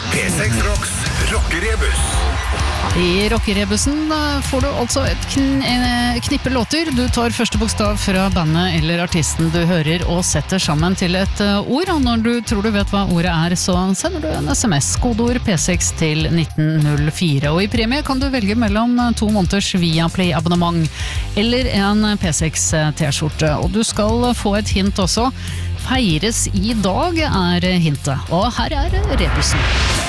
P6 Rocks rockerebus. I rockerebusen får du altså et knippe låter. Du tar første bokstav fra bandet eller artisten du hører og setter sammen til et ord. Og når du tror du vet hva ordet er, så sender du en SMS. Kodeord P6 til 1904. Og i premie kan du velge mellom 2 måneders Viaplay-abonnement eller en P6 T-skjorte. Og du skal få et hint også. Feires i dag er hintet. Og her er rebusen.